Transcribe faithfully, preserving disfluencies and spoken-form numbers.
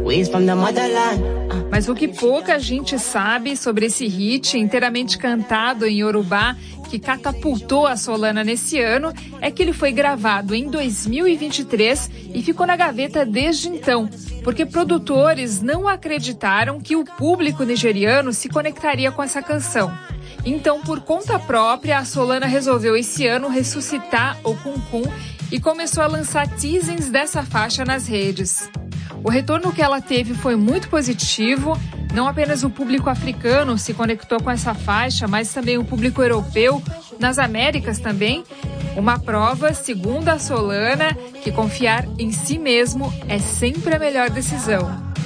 Mas o que pouca gente sabe sobre esse hit inteiramente cantado em Yorubá, que catapultou a Solana nesse ano, é que ele foi gravado em dois mil e vinte e três e ficou na gaveta desde então, porque produtores não acreditaram que o público nigeriano se conectaria com essa canção. Então, por conta própria, a Solana resolveu esse ano ressuscitar o Cum Cum e começou a lançar teasings dessa faixa nas redes. O retorno que ela teve foi muito positivo. Não apenas o público africano se conectou com essa faixa, mas também o público europeu, nas Américas também. Uma prova, segundo a Solana, que confiar em si mesmo é sempre a melhor decisão.